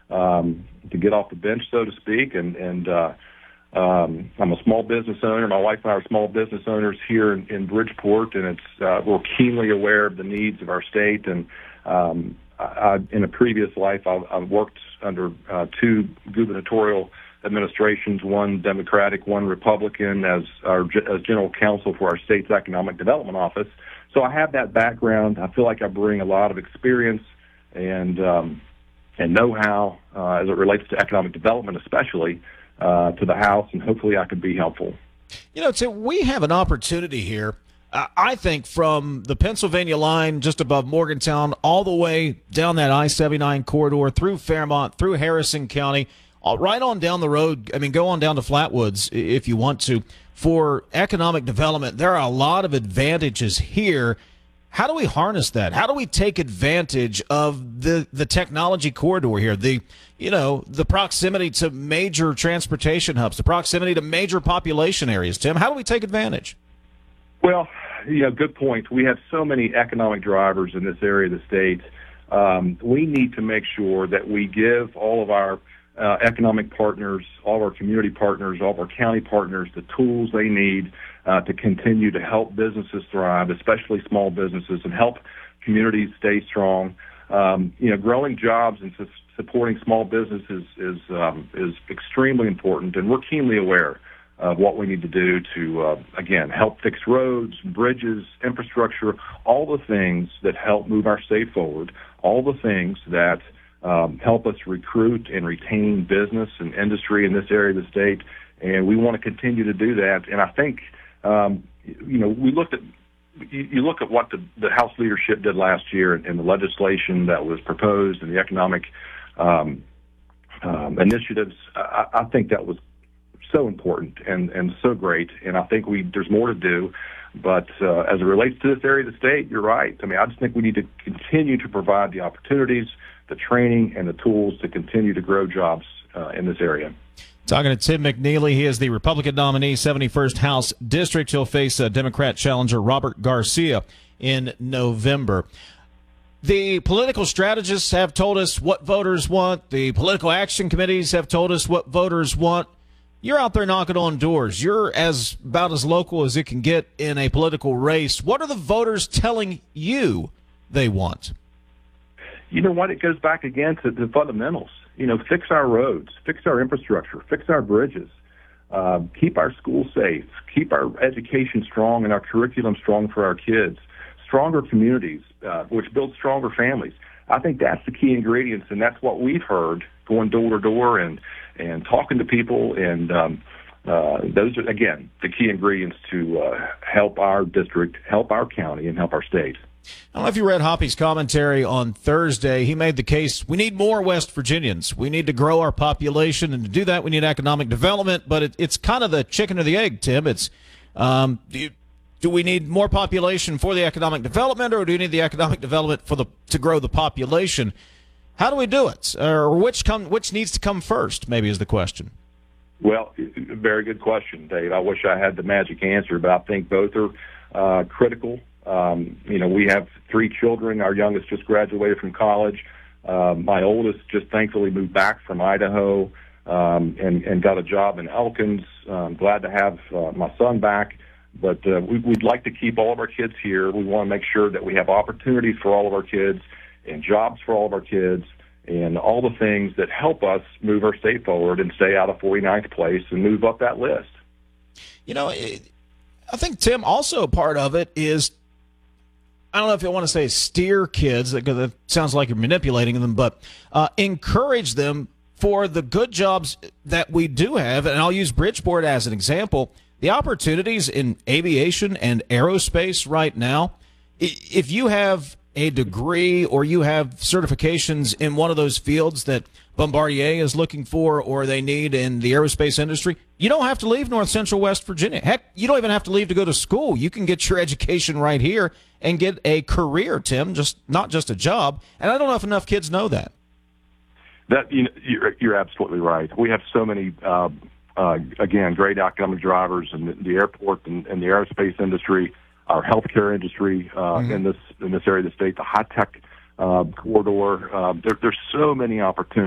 to get off the bench, so to speak. And I'm a small business owner. My wife and I are small business owners here in Bridgeport, and we're keenly aware of the needs of our state. And in a previous life, I've worked under two gubernatorial administrations, one Democratic, one Republican, as general counsel for our state's economic development office. So I have that background. I feel like I bring a lot of experience and know-how as it relates to economic development, especially to the House, and hopefully I could be helpful. Tim, we have an opportunity here. I think from the Pennsylvania line just above Morgantown all the way down that I-79 corridor through Fairmont, through Harrison County, right on down the road. I mean, go on down to Flatwoods if you want to. For economic development, there are a lot of advantages here. How do we harness that? How do we take advantage of the technology corridor here? The proximity to major transportation hubs, the proximity to major population areas. Tim, how do we take advantage? Well, good point. We have so many economic drivers in this area of the state. We need to make sure that we give all of our economic partners, all of our community partners, all of our county partners the tools they need to continue to help businesses thrive, especially small businesses, and help communities stay strong. Growing jobs and supporting small businesses is extremely important, and we're keenly aware of what we need to do to, again, help fix roads, bridges, infrastructure, all the things that help move our state forward, all the things that help us recruit and retain business and industry in this area of the state, and we want to continue to do that. And I think, you look at what the House leadership did last year and the legislation that was proposed and the economic initiatives. I think that was so important and so great, and I think there's more to do. But as it relates to this area of the state, you're right. I mean, I just think we need to continue to provide the opportunities, the training, and the tools to continue to grow jobs in this area. Talking to Tim McNeely. He is the Republican nominee, 71st House District. He'll face Democrat challenger Robert Garcia in November. The political strategists have told us what voters want. The political action committees have told us what voters want. You're out there knocking on doors. You're about as local as it can get in a political race. What are the voters telling you they want? You know what? It goes back again to the fundamentals. Fix our roads, fix our infrastructure, fix our bridges, keep our schools safe, keep our education strong and our curriculum strong for our kids, stronger communities, which build stronger families. I think that's the key ingredients, and that's what we've heard going door to door and talking to people, and those are, again, the key ingredients to help our district, help our county, and help our state. I don't know if you read Hoppy's commentary on Thursday. He made the case we need more West Virginians. We need to grow our population, and to do that we need economic development, but it's kind of the chicken or the egg, Tim. It's do we need more population for the economic development, or do we need the economic development to grow the population? How do we do it? Or which needs to come first, maybe, is the question. Well, very good question, Dave. I wish I had the magic answer, but I think both are critical. We have 3 children. Our youngest just graduated from college. My oldest just thankfully moved back from Idaho and got a job in Elkins. I'm glad to have my son back. But we'd like to keep all of our kids here. We want to make sure that we have opportunities for all of our kids and jobs for all of our kids and all the things that help us move our state forward and stay out of 49th place and move up that list. I think, Tim, also part of it is, I don't know if you want to say steer kids, because it sounds like you're manipulating them, but encourage them for the good jobs that we do have. And I'll use Bridgeport as an example. The opportunities in aviation and aerospace right now, if you have a degree or you have certifications in one of those fields that Bombardier is looking for or they need in the aerospace industry, you don't have to leave North Central West Virginia. Heck, you don't even have to leave to go to school. You can get your education right here and get a career, Tim, not just a job. And I don't know if enough kids know that. You're absolutely right. We have so many again, great economic drivers in the airport and the aerospace industry, our healthcare industry in this area of the state, the high tech corridor. There's so many opportunities.